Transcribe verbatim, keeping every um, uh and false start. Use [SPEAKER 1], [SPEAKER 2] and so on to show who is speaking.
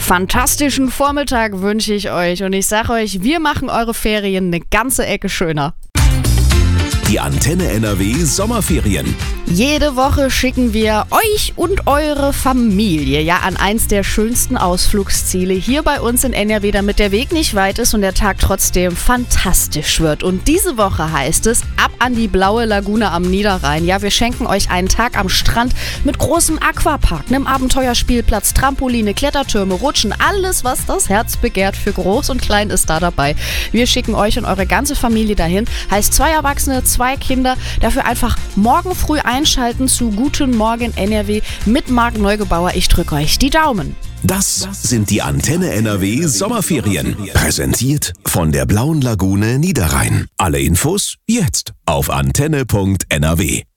[SPEAKER 1] Fantastischen Vormittag wünsche ich euch und ich sage euch, wir machen eure Ferien eine ganze Ecke schöner.
[SPEAKER 2] Die Antenne N R W Sommerferien.
[SPEAKER 1] Jede Woche schicken wir euch und eure Familie ja an eins der schönsten Ausflugsziele hier bei uns in N R W, damit der Weg nicht weit ist und der Tag trotzdem fantastisch wird. Und diese Woche heißt es, ab an die blaue Lagune am Niederrhein. Ja, wir schenken euch einen Tag am Strand mit großem Aquapark, einem Abenteuerspielplatz, Trampoline, Klettertürme, Rutschen, alles, was das Herz begehrt für groß und klein ist da dabei. Wir schicken euch und eure ganze Familie dahin. Heißt zwei Erwachsene, zwei Kinder. Dafür einfach morgen früh einschalten zu Guten Morgen N R W mit Marc Neugebauer. Ich drücke euch die Daumen.
[SPEAKER 2] Das sind die Antenne N R W Sommerferien. Präsentiert von der blauen Lagune Niederrhein. Alle Infos jetzt auf antenne punkt n r w.